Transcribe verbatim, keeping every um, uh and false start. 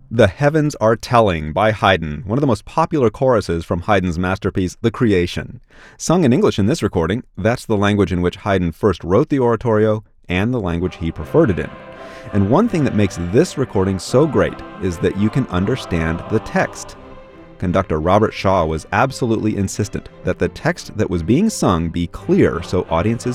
The Heavens Are Telling by Haydn, one of the most popular choruses from Haydn's masterpiece, The Creation. Sung in English in this recording, that's the language in which Haydn first wrote the oratorio and the language he preferred it in. And one thing that makes this recording so great is that you can understand the text. Conductor Robert Shaw was absolutely insistent that the text that was being sung be clear so audiences